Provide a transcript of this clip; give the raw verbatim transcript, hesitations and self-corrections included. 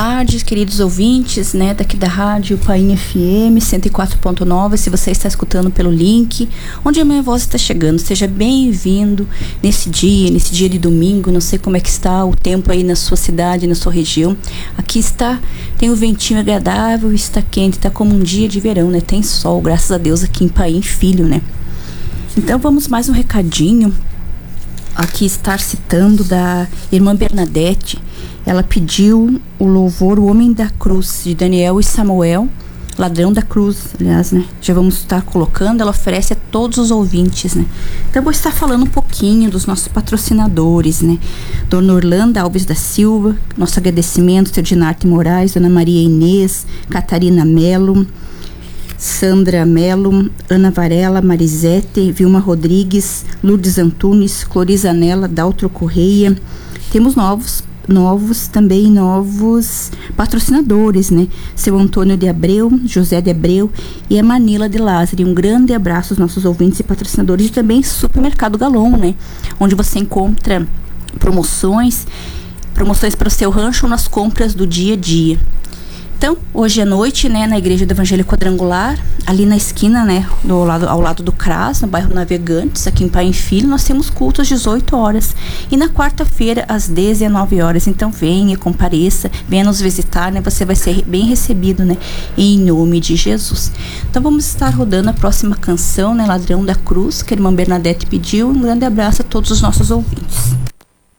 tarde, queridos ouvintes, né, daqui da rádio Painha F M cento e quatro ponto nove. Se você está escutando pelo link, onde a minha voz está chegando, seja bem-vindo nesse dia, nesse dia de domingo. Não sei como é que está o tempo aí na sua cidade, na sua região. Aqui está, tem um ventinho agradável, está quente, está como um dia de verão, né? Tem sol, graças a Deus, aqui em Paim Filho, né? Então vamos mais um recadinho. Aqui estar citando da irmã Bernadette. Ela pediu o louvor O Homem da Cruz, de Daniel e Samuel, Ladrão da Cruz, aliás, né? Já vamos estar colocando, ela oferece a todos os ouvintes, né? Então, vou estar falando um pouquinho dos nossos patrocinadores, né? Dona Orlando Alves da Silva, nosso agradecimento, seu Dinarte Moraes, Dona Maria Inês, Catarina Melo, Sandra Melo, Ana Varela, Marisete, Vilma Rodrigues, Lourdes Antunes, Clorizanella, Daltro Correia. Temos novos novos também novos patrocinadores, né? Seu Antônio de Abreu, José de Abreu e a Manila de Lázaro. Um grande abraço aos nossos ouvintes e patrocinadores, e também Supermercado Galon, né? Onde você encontra promoções promoções para o seu rancho nas compras do dia a dia. Então, hoje à noite, né, na Igreja do Evangelho Quadrangular, ali na esquina, né, do lado, ao lado do C R A S, no bairro Navegantes, aqui em Paim Filho, nós temos cultos às dezoito horas. E na quarta-feira, às dezenove horas. Então, venha, compareça, venha nos visitar, né, você vai ser bem recebido, né, em nome de Jesus. Então, vamos estar rodando a próxima canção, né, Ladrão da Cruz, que a irmã Bernadette pediu. Um grande abraço a todos os nossos ouvintes.